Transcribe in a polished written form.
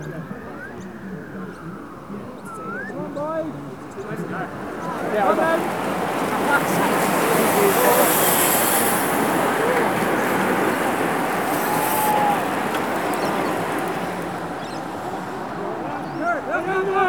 Come on, boys. Yeah, Come on. Go, go, go.